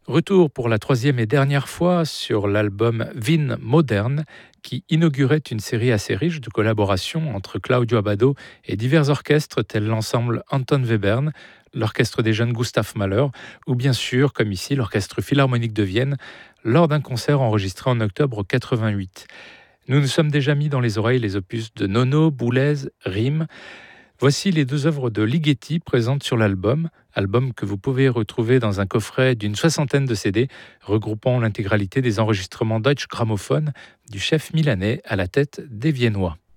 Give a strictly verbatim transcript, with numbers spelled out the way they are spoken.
Retour pour la troisième et dernière fois sur l'album Wien Modern, qui inaugurait une série assez riche de collaborations entre Claudio Abbado et divers orchestres tels l'ensemble Anton Webern, l'orchestre des jeunes Gustav Mahler, ou bien sûr, comme ici, l'orchestre philharmonique de Vienne, lors d'un concert enregistré en octobre quatre-vingt-huit. Nous nous sommes déjà mis dans les oreilles les opus de Nono, Boulez, Riem. Voici les deux œuvres de Ligeti présentes sur l'album, album que vous pouvez retrouver dans un coffret d'une soixantaine de C D, regroupant l'intégralité des enregistrements Deutsche Grammophon du chef milanais à la tête des Viennois.